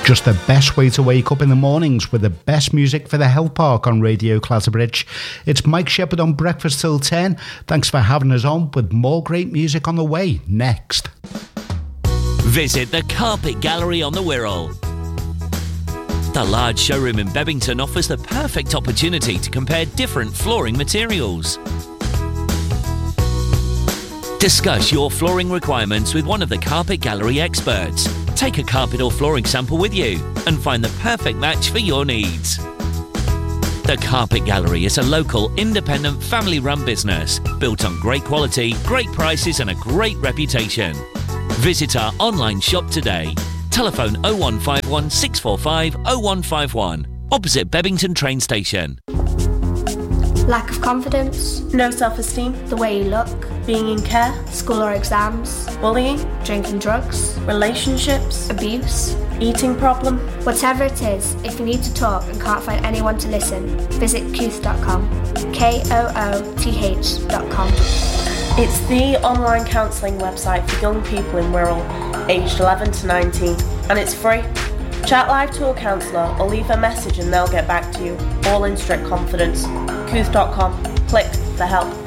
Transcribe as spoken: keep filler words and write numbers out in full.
Just the best way to wake up in the mornings with the best music for the Health Park on Radio Clatterbridge. It's Mike Shepherd on Breakfast Till ten. Thanks for having us on, with more great music on the way next. Visit the Carpet Gallery on the Wirral. The large showroom in Bebington offers the perfect opportunity to compare different flooring materials. Discuss your flooring requirements with one of the Carpet Gallery experts. Take a carpet or flooring sample with you and find the perfect match for your needs. The Carpet Gallery is a local, independent, family-run business built on great quality, great prices and a great reputation. Visit our online shop today. Telephone oh one five one, six four five, oh one five one, opposite Bebington train station. Lack of confidence, no self-esteem, the way you look, being in care, school or exams, bullying, drinking drugs, relationships, abuse, eating problem. Whatever it is, if you need to talk and can't find anyone to listen, visit Kooth dot com. K O O T H dot com. It's the online counselling website for young people in Wirral, aged eleven to nineteen, and it's free. Chat live to a counsellor or leave a message and they'll get back to you, all in strict confidence. Kooth dot com. Click for help.